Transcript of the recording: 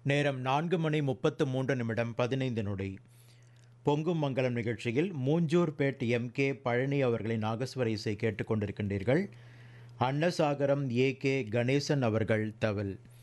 நேரம் 4:33 பொங்கும் மங்கலம் நிகழ்ச்சியில் மூஞ்சூர்பேட் MK பழனி அவர்களின் நாகஸ்வர இசை கேட்டுக்கொண்டிருக்கின்றீர்கள். அன்னசாகரம் AK கணேசன் அவர்கள் தவில்,